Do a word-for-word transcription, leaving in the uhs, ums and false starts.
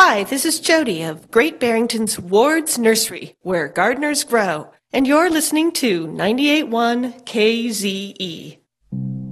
Hi, this is Jody of Great Barrington's Ward's Nursery, where gardeners grow, and you're listening to ninety-eight point one K Z E.